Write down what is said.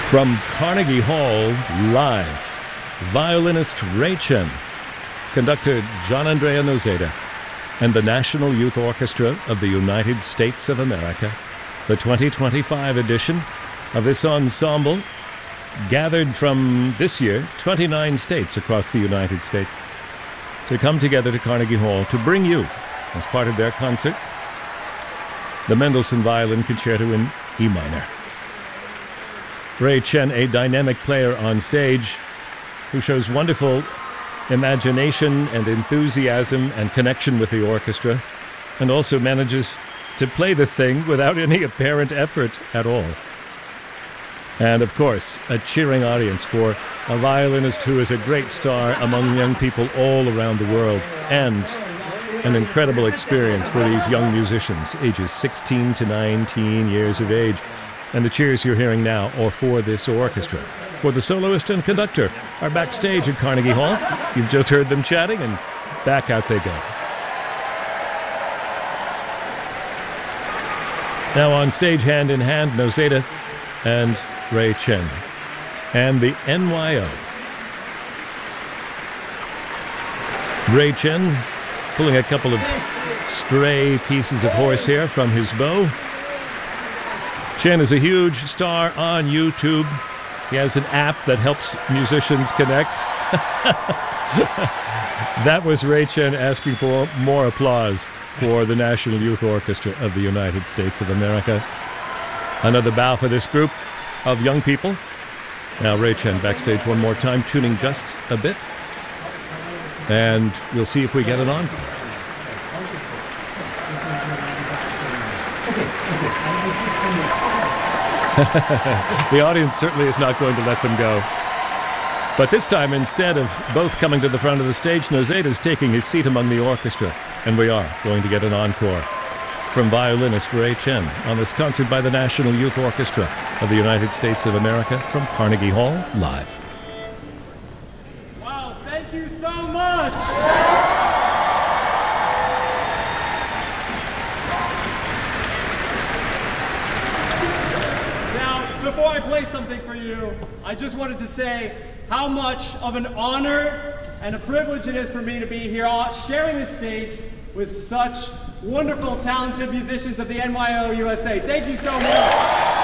From Carnegie Hall, live, violinist Ray Chen, conductor Gianandrea Noseda, and the National Youth Orchestra of the United States of America, the 2025 edition of this ensemble, gathered from this year 29 states across the United States, to come together to Carnegie Hall to bring you, as part of their concert, the Mendelssohn Violin Concerto in E minor. Ray Chen, a dynamic player on stage who shows wonderful imagination and enthusiasm and connection with the orchestra, and also manages to play the thing without any apparent effort at all. And of course, a cheering audience for a violinist who is a great star among young people all around the world, and an incredible experience for these young musicians, ages 16 to 19 years of age. And the cheers you're hearing now are for this orchestra. For the soloist and conductor are backstage at Carnegie Hall. You've just heard them chatting, and back out they go. Now on stage, hand in hand, Noseda and Ray Chen, and the NYO. Ray Chen pulling a couple of stray pieces of horsehair from his bow. Chen is a huge star on YouTube. He has an app that helps musicians connect. That was Ray Chen asking for more applause for the National Youth Orchestra of the United States of America. Another bow for this group of young people. Now Ray Chen backstage one more time, tuning just a bit. And we'll see if we get it on. The audience certainly is not going to let them go. But this time, instead of both coming to the front of the stage, Noseda is taking his seat among the orchestra. And we are going to get an encore from violinist Ray Chen on this concert by the National Youth Orchestra of the United States of America from Carnegie Hall, live. Wow, thank you so much! Before I play something for you, I just wanted to say how much of an honor and a privilege it is for me to be here sharing this stage with such wonderful, talented musicians of the NYO USA. Thank you so much.